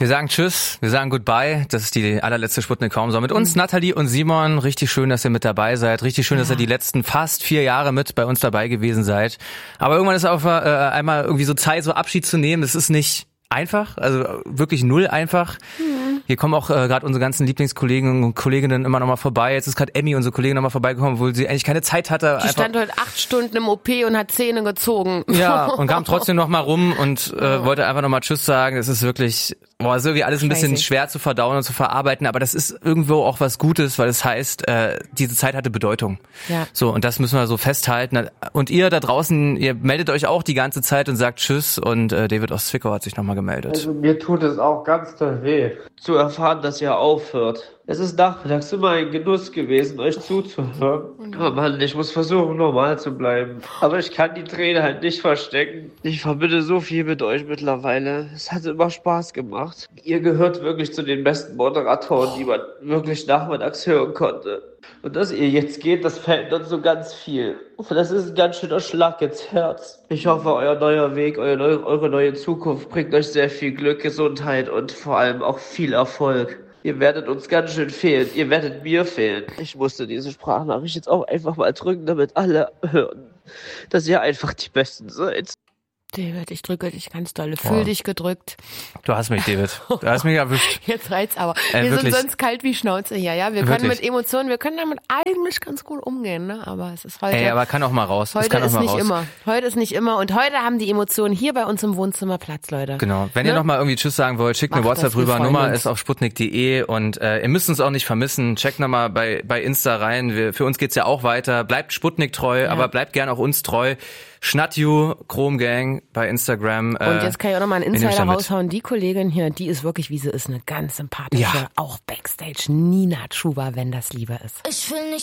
Wir sagen Tschüss, wir sagen Goodbye. Das ist die allerletzte Sputnik-Raumsau. Mit uns, Nathalie und Simon. Richtig schön, dass ihr mit dabei seid. Richtig schön, dass ihr die letzten fast 4 Jahre mit bei uns dabei gewesen seid. Aber irgendwann ist auch einmal irgendwie so Zeit, so Abschied zu nehmen. Das ist nicht einfach, also wirklich null einfach. Hier kommen auch gerade unsere ganzen Lieblingskollegen und Kolleginnen immer noch mal vorbei. Jetzt ist gerade Emmy, unsere Kollegin, noch mal vorbeigekommen, obwohl sie eigentlich keine Zeit hatte. Die stand heute 8 Stunden im OP und hat Zähne gezogen. Ja, und kam trotzdem noch mal rum und wollte einfach noch mal Tschüss sagen. Es ist wirklich, ist irgendwie alles ein bisschen schwer zu verdauen und zu verarbeiten, aber das ist irgendwo auch was Gutes, weil es heißt, diese Zeit hatte Bedeutung. Ja. So, und das müssen wir so festhalten. Und ihr da draußen, ihr meldet euch auch die ganze Zeit und sagt Tschüss, und David aus Zwickau hat sich noch mal gemeldet. Also mir tut es auch ganz doll weh, zu erfahren, dass ihr aufhört. Es ist nachmittags immer ein Genuss gewesen, euch zuzuhören. Oh Mann, ich muss versuchen, normal zu bleiben. Aber ich kann die Tränen halt nicht verstecken. Ich verbinde so viel mit euch mittlerweile. Es hat immer Spaß gemacht. Ihr gehört wirklich zu den besten Moderatoren, die man wirklich nachmittags hören konnte. Und dass ihr jetzt geht, das fällt uns so ganz viel. Das ist ein ganz schöner Schlag ins Herz. Ich hoffe, euer neuer Weg, eure neue Zukunft bringt euch sehr viel Glück, Gesundheit und vor allem auch viel Erfolg. Ihr werdet uns ganz schön fehlen. Ihr werdet mir fehlen. Ich musste diese Sprachnachricht jetzt auch einfach mal drücken, damit alle hören, dass ihr einfach die Besten seid. David, ich drücke dich ganz dolle. Fühl dich gedrückt. Du hast mich, David. Du hast mich erwischt. Jetzt reizt aber. Wir wirklich. sind sonst kalt wie Schnauze hier, ja. Wir können mit Emotionen, wir können damit eigentlich ganz gut umgehen, ne? Aber es ist heute. Aber kann auch mal raus. Heute kann auch ist mal nicht raus. immer. Heute ist nicht immer. Und heute haben die Emotionen hier bei uns im Wohnzimmer Platz, Leute. Genau. Wenn ihr noch mal irgendwie Tschüss sagen wollt, schickt eine WhatsApp rüber. Nummer ist auf sputnik.de, und ihr müsst uns auch nicht vermissen. Checkt noch mal bei Insta rein. Für uns geht's ja auch weiter. Bleibt Sputnik treu, aber bleibt gern auch uns treu. Schnatju, Chrome Gang bei Instagram. Und jetzt kann ich auch noch mal einen Insider raushauen. Die Kollegin hier, die ist wirklich, wie sie ist, eine ganz sympathische, auch Backstage Nina Chuba, wenn das lieber ist. Ich will nicht